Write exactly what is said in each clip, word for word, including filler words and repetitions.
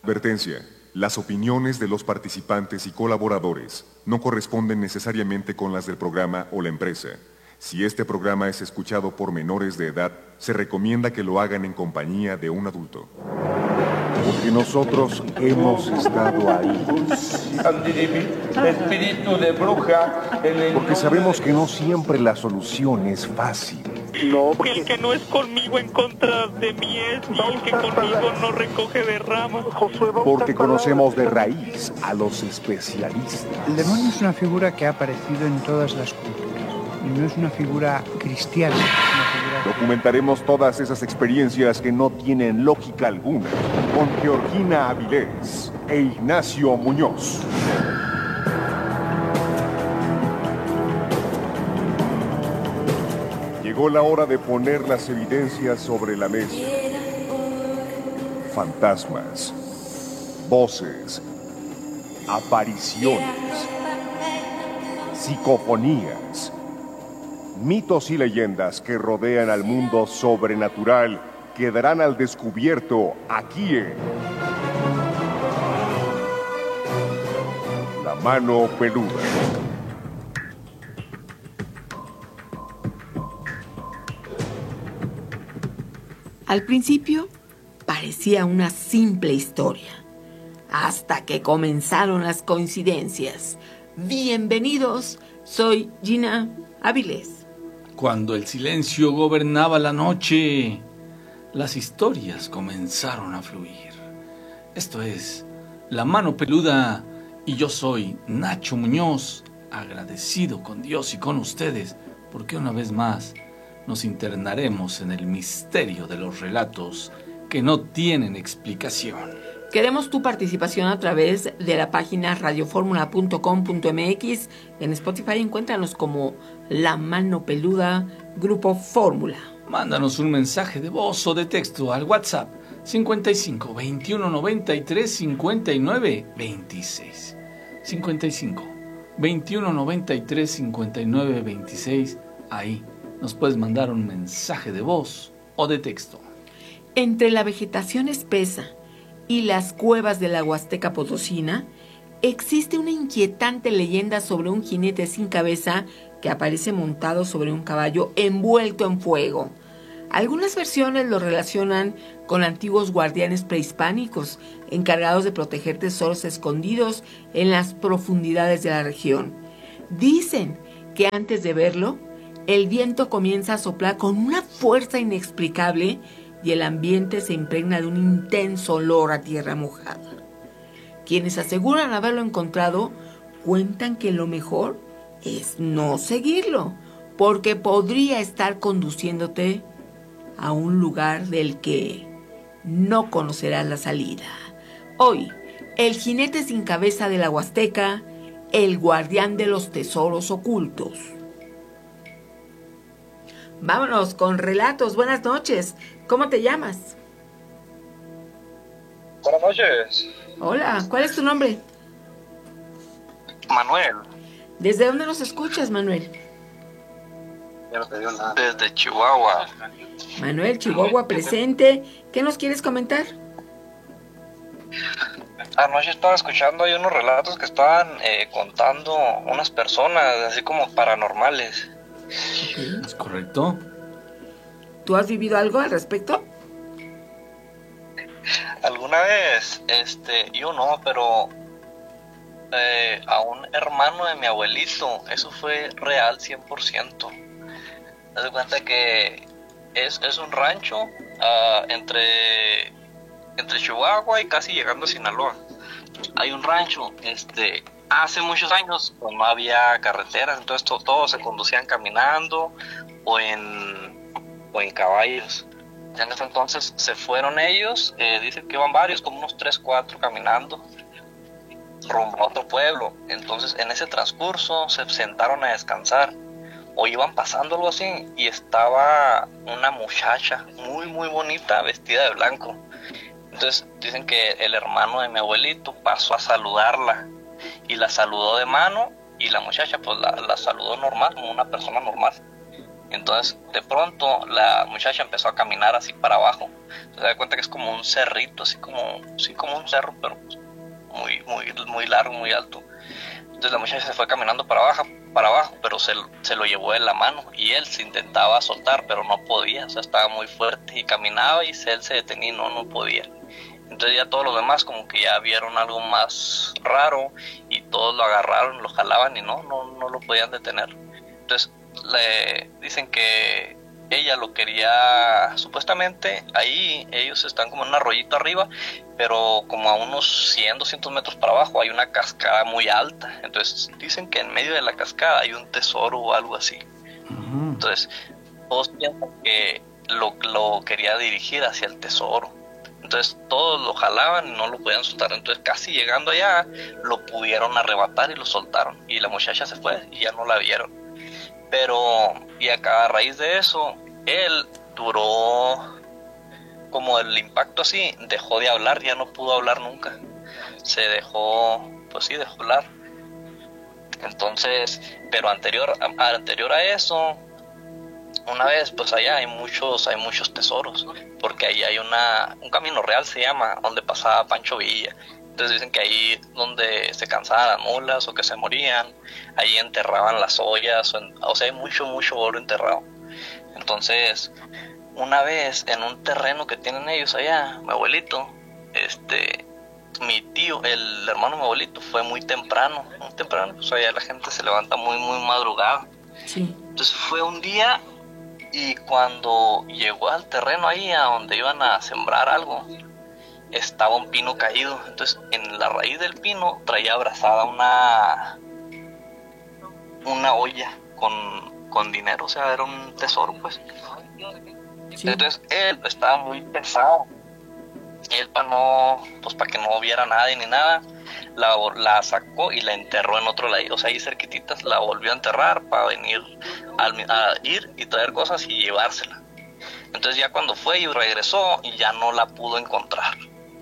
Advertencia. Las opiniones de los participantes y colaboradores no corresponden necesariamente con las del programa o la empresa. Si este programa es escuchado por menores de edad, se recomienda que lo hagan en compañía de un adulto. Porque nosotros hemos estado ahí. Espíritu de bruja. Porque sabemos que no siempre la solución es fácil. No, porque el que no es conmigo en contra de mí es, y el que conmigo no recoge de ramas. Porque conocemos de raíz a los especialistas. El demonio es una figura que ha aparecido en todas las culturas. Y no es una figura cristiana. Es una figura... Documentaremos todas esas experiencias que no tienen lógica alguna con Georgina Avilés e Ignacio Muñoz. Llegó la hora de poner las evidencias sobre la mesa. Fantasmas, voces, apariciones, psicofonías, mitos y leyendas que rodean al mundo sobrenatural quedarán al descubierto aquí en La Mano Peluda. Al principio parecía una simple historia, hasta que comenzaron las coincidencias. Bienvenidos, soy Gina Avilés. Cuando el silencio gobernaba la noche, las historias comenzaron a fluir. Esto es La Mano Peluda y yo soy Nacho Muñoz, agradecido con Dios y con ustedes, porque una vez más nos internaremos en el misterio de los relatos que no tienen explicación. Queremos tu participación a través de la página radioformula punto com punto m x. En Spotify encuéntranos como La Mano Peluda, Grupo Fórmula. Mándanos un mensaje de voz o de texto al WhatsApp cincuenta y cinco, veintiuno, noventa y tres, cincuenta y nueve, veintiséis. cincuenta y cinco, veintiuno, noventa y tres, cincuenta y nueve, veintiséis. Ahí nos puedes mandar un mensaje de voz o de texto. Entre la vegetación espesa y las cuevas de la Huasteca Potosina, existe una inquietante leyenda sobre un jinete sin cabeza que aparece montado sobre un caballo envuelto en fuego. Algunas versiones lo relacionan con antiguos guardianes prehispánicos encargados de proteger tesoros escondidos en las profundidades de la región. Dicen que antes de verlo, el viento comienza a soplar con una fuerza inexplicable y el ambiente se impregna de un intenso olor a tierra mojada. Quienes aseguran haberlo encontrado cuentan que lo mejor es no seguirlo, porque podría estar conduciéndote a un lugar del que no conocerás la salida. Hoy, el jinete sin cabeza de la Huasteca, el guardián de los tesoros ocultos. Vámonos con relatos. Buenas noches. ¿Cómo te llamas? Buenas noches. Hola, ¿cuál es tu nombre? Manuel. ¿Desde dónde nos escuchas, Manuel? Ya no te digo nada. Desde Chihuahua. Manuel, Chihuahua presente. ¿Qué nos quieres comentar? Anoche estaba escuchando ahí unos relatos que estaban eh, contando unas personas, así como paranormales. Okay. ¿Es correcto? ¿Tú has vivido algo al respecto? Alguna vez, este, yo no, pero eh, a un hermano de mi abuelito, eso fue real cien por ciento. Te das cuenta que es, es un rancho uh, entre, entre Chihuahua y casi llegando a Sinaloa. Hay un rancho, este, hace muchos años pues, no había carreteras, entonces to, todos se conducían caminando o en, o en caballos. En ese entonces se fueron ellos, eh, dicen que iban varios, como unos tres, cuatro caminando rumbo a otro pueblo. Entonces en ese transcurso se sentaron a descansar o iban pasando algo así y estaba una muchacha muy muy bonita vestida de blanco. Entonces dicen que el hermano de mi abuelito pasó a saludarla y la saludó de mano y la muchacha pues la, la saludó normal, como una persona normal. Entonces, de pronto, la muchacha empezó a caminar así para abajo. Se da cuenta que es como un cerrito, así como, sí, como un cerro, pero muy, muy, muy largo, muy alto. Entonces la muchacha se fue caminando para abajo, para abajo, pero se, se lo llevó en la mano y él se intentaba soltar, pero no podía, o sea, estaba muy fuerte y caminaba y él se detenía y no, no podía. Entonces ya todos los demás como que ya vieron algo más raro y todos lo agarraron, lo jalaban y no, no, no lo podían detener. Entonces le dicen que ella lo quería, supuestamente ahí ellos están como en un arroyito arriba, pero como a unos cien, doscientos metros para abajo hay una cascada muy alta. Entonces dicen que en medio de la cascada hay un tesoro o algo así. Uh-huh. Entonces todos piensan que lo, lo quería dirigir hacia el tesoro. Entonces todos lo jalaban y no lo podían soltar. Entonces casi llegando allá lo pudieron arrebatar y lo soltaron. Y la muchacha se fue y ya no la vieron. Pero, y acá a raíz de eso, él duró como el impacto así, dejó de hablar, ya no pudo hablar nunca. Se dejó, pues sí, dejó hablar. Entonces, pero anterior a, anterior a eso, una vez, pues allá hay muchos, hay muchos tesoros, porque ahí hay una, un camino real se llama, donde pasaba Pancho Villa. Entonces dicen que ahí donde se cansaban las mulas o que se morían, ahí enterraban las ollas, o, en, o sea, hay mucho, mucho oro enterrado. Entonces, una vez en un terreno que tienen ellos allá, mi abuelito, este, mi tío, el hermano de mi abuelito, fue muy temprano, muy temprano, pues allá la gente se levanta muy, muy madrugada. Sí. Entonces fue un día y cuando llegó al terreno ahí a donde iban a sembrar algo, estaba un pino caído. Entonces en la raíz del pino traía abrazada una una olla con, con dinero, o sea, era un tesoro, pues. Sí. Entonces él estaba muy pesado. Él para no, pues para que no viera nadie ni nada, la, la sacó y la enterró en otro lado, o sea, ahí cerquititas la volvió a enterrar para venir al, a ir y traer cosas y llevársela. Entonces ya cuando fue y regresó y ya no la pudo encontrar.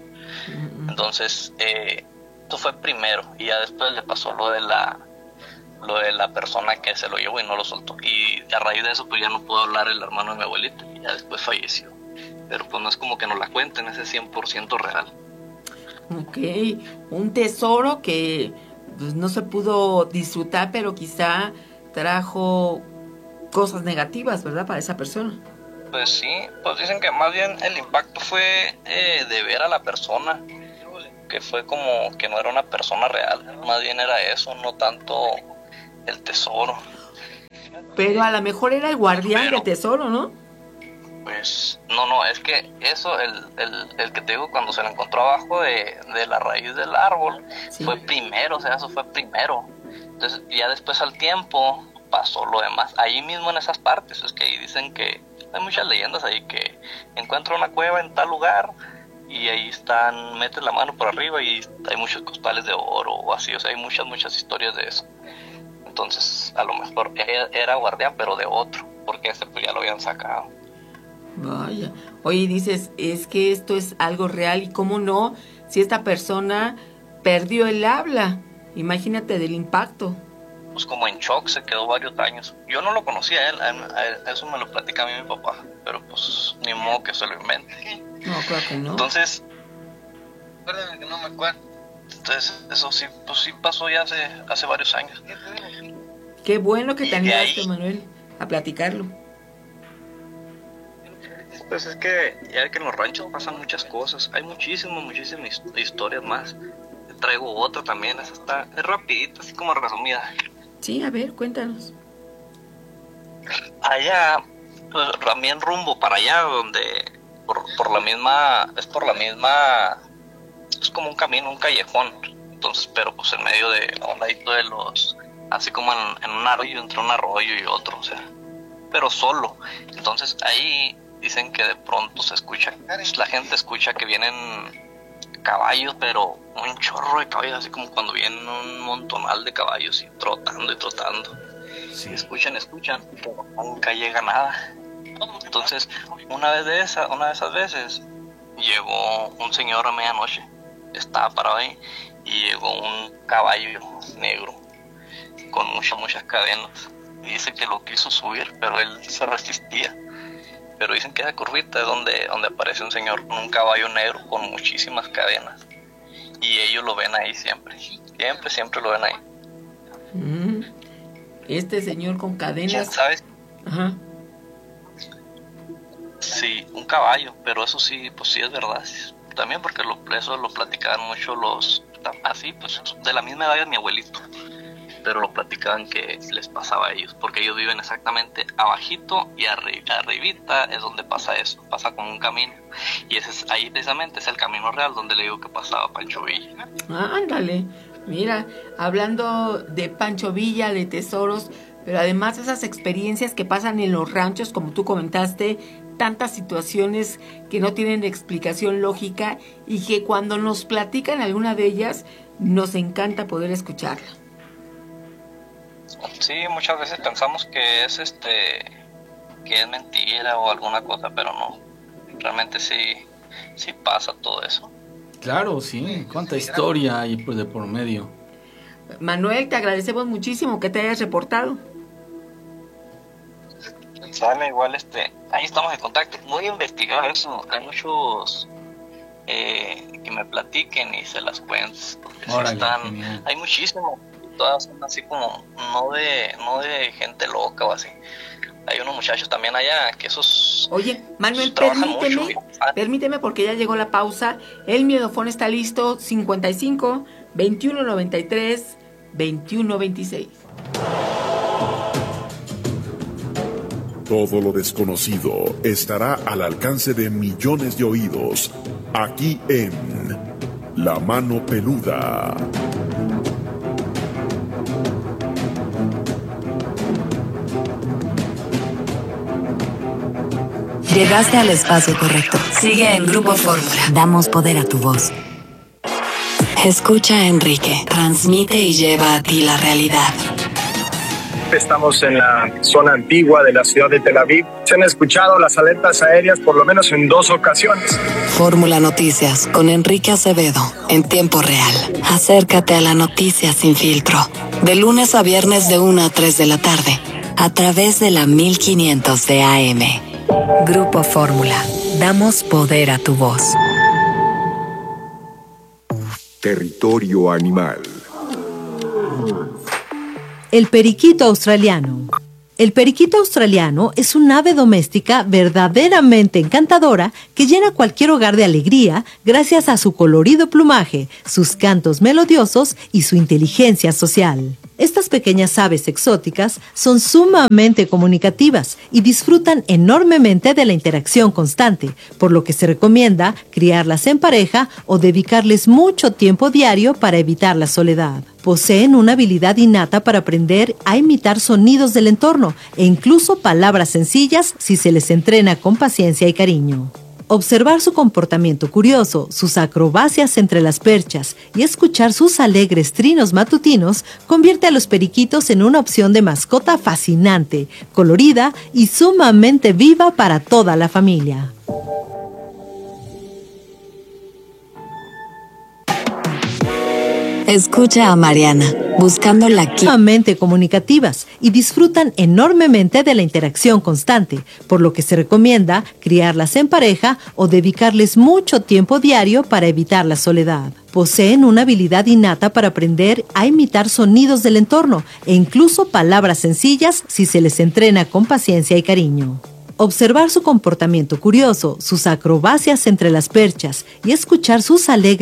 Entonces eh, esto fue primero y ya después le pasó lo de la lo de la persona que se lo llevó y no lo soltó, y a raíz de eso pues ya no pudo hablar el hermano de mi abuelito y ya después falleció. Pero pues no es como que nos la cuenten, ese cien por ciento real. Ok, un tesoro que pues, no se pudo disfrutar, pero quizá trajo cosas negativas, ¿verdad? Para esa persona. Pues sí, pues dicen que más bien el impacto fue eh, de ver a la persona, que fue como que no era una persona real, más bien era eso, no tanto el tesoro. Pero a lo mejor era el guardián pero, del tesoro, ¿no? Pues no, no, es que eso, el, el, el que te digo, cuando se lo encontró abajo de, de la raíz del árbol, sí, fue primero, o sea, eso fue primero. Entonces ya después al tiempo pasó lo demás, ahí mismo en esas partes, es que ahí dicen que hay muchas leyendas ahí que encuentra una cueva en tal lugar y ahí están, metes la mano por arriba y hay muchos costales de oro o así, o sea, hay muchas, muchas historias de eso. Entonces, a lo mejor era guardián, pero de otro, porque ese pues ya lo habían sacado. Vaya, oye, dices, es que esto es algo real, y cómo no, si esta persona perdió el habla, imagínate del impacto. Pues como en shock, se quedó varios años. Yo no lo conocía a él, a él, a él eso me lo platica a mí mi papá, pero pues ni modo que se lo invente. No, claro que no. Entonces, acuérdame que no me acuerdo. Entonces, eso sí, pues sí pasó ya hace, hace varios años. Qué bueno que te animaste, Manuel, a platicarlo. Pues es que ya que en los ranchos pasan muchas cosas, hay muchísimas, muchísimas historias más. Traigo otra también, esa está, es rapidita, así como resumida. Sí, a ver, cuéntanos. Allá, pues también rumbo para allá, donde por, por la misma, es por la misma, es como un camino, un callejón. Entonces, pero pues en medio de, a un ladito de los, así como en, en un arroyo, entre un arroyo y otro, o sea, pero solo. Entonces ahí dicen que de pronto se escucha, la gente escucha que vienen caballos, pero un chorro de caballos, así como cuando vienen un montonal de caballos y trotando y trotando. Sí. Escuchan, escuchan, pero nunca llega nada. Entonces, una vez de esa, una de esas veces, llegó un señor a medianoche, estaba parado ahí, y llegó un caballo negro con muchas, muchas cadenas. y dice que lo quiso subir, pero él se resistía. Pero dicen que esa curvita es donde, donde aparece un señor con un caballo negro con muchísimas cadenas. Y ellos lo ven ahí siempre. Siempre, siempre lo ven ahí. Mm. Este señor con cadenas. ¿Sabes? Ajá. Sí, un caballo, pero eso sí, pues sí es verdad. También porque lo, eso lo platicaban mucho los... Así, pues de la misma edad de mi abuelito. Pero lo platicaban que les pasaba a ellos, porque ellos viven exactamente abajito y arri- arribita es donde pasa eso, pasa como un camino, y ese es, ahí precisamente es el camino real donde le digo que pasaba Pancho Villa. Ah, ándale, mira, hablando de Pancho Villa, de tesoros, pero además esas experiencias que pasan en los ranchos, como tú comentaste, tantas situaciones que no tienen explicación lógica y que cuando nos platican alguna de ellas, nos encanta poder escucharla. Sí, muchas veces pensamos que es este que es mentira o alguna cosa, pero no. Realmente sí, sí pasa todo eso. Claro, sí. Cuánta historia hay pues de por medio. Manuel, te agradecemos muchísimo que te hayas reportado. Sale igual, este, ahí estamos en contacto. Voy a investigar eso. Hay muchos eh, que me platiquen y se las cuenten. Porque sí Órale, están, genial. hay muchísimos. Todas son así como no de no de gente loca o así. Hay unos muchachos también allá que esos Oye, Manuel, trabajan permíteme, mucho. Ah, permíteme porque ya llegó la pausa. El miedofón está listo, cincuenta y cinco, veintiuno noventa y tres, veintiuno veintiséis. Todo lo desconocido estará al alcance de millones de oídos, aquí en La Mano Peluda. Llegaste al espacio correcto. Sigue en Grupo Fórmula. Damos poder a tu voz. Escucha a Enrique. Transmite y lleva a ti la realidad. Estamos en la zona antigua de la ciudad de Tel Aviv. Se han escuchado las alertas aéreas por lo menos en dos ocasiones. Fórmula Noticias con Enrique Acevedo en tiempo real. Acércate a la noticia sin filtro. De lunes a viernes de una a tres de la tarde. A través de la mil quinientos de A M. Grupo Fórmula. Damos poder a tu voz. Territorio animal. El periquito australiano. El periquito australiano es un ave doméstica verdaderamente encantadora que llena cualquier hogar de alegría gracias a su colorido plumaje, sus cantos melodiosos y su inteligencia social. Estas pequeñas aves exóticas son sumamente comunicativas y disfrutan enormemente de la interacción constante, por lo que se recomienda criarlas en pareja o dedicarles mucho tiempo diario para evitar la soledad. Poseen una habilidad innata para aprender a imitar sonidos del entorno e incluso palabras sencillas si se les entrena con paciencia y cariño. Observar su comportamiento curioso, sus acrobacias entre las perchas y escuchar sus alegres trinos matutinos convierte a los periquitos en una opción de mascota fascinante, colorida y sumamente viva para toda la familia. Escucha a Mariana, buscando la qui- sumamente comunicativas y disfrutan enormemente de la interacción constante, por lo que se recomienda criarlas en pareja o dedicarles mucho tiempo diario para evitar la soledad. Poseen una habilidad innata para aprender a imitar sonidos del entorno e incluso palabras sencillas si se les entrena con paciencia y cariño. Observar su comportamiento curioso, sus acrobacias entre las perchas y escuchar sus alegres